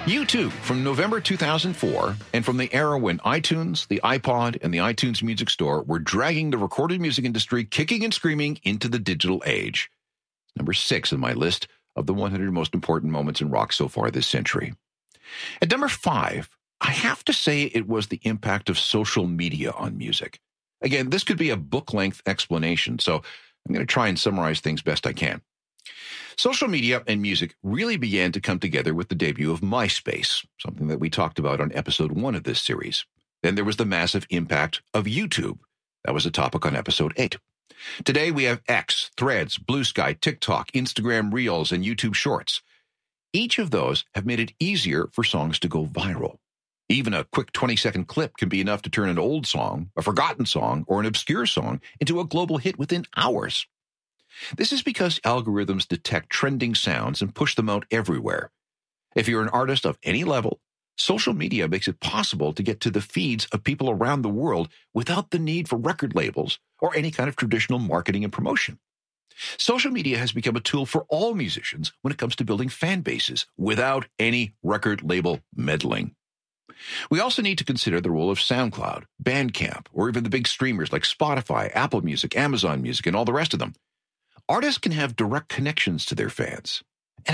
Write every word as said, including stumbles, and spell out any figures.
YouTube from November two thousand four, and from the era when iTunes, the iPod, and the iTunes Music Store were dragging the recorded music industry kicking and screaming into the digital age. Number six on my list of the one hundred most important moments in rock so far this century. At number five, I have to say it was the impact of social media on music. Again, this could be a book-length explanation, so I'm going to try and summarize things best I can. Social media and music really began to come together with the debut of MySpace, something that we talked about on episode one of this series. Then there was the massive impact of YouTube. That was a topic on episode eight. Today we have X, Threads, Blue Sky, TikTok, Instagram Reels, and YouTube Shorts. Each of those have made it easier for songs to go viral. Even a quick twenty-second clip can be enough to turn an old song, a forgotten song, or an obscure song into a global hit within hours. This is because algorithms detect trending sounds and push them out everywhere. If you're an artist of any level, social media makes it possible to get to the feeds of people around the world without the need for record labels or any kind of traditional marketing and promotion. Social media has become a tool for all musicians when it comes to building fan bases without any record label meddling. We also need to consider the role of SoundCloud, Bandcamp, or even the big streamers like Spotify, Apple Music, Amazon Music, and all the rest of them. Artists can have direct connections to their fans.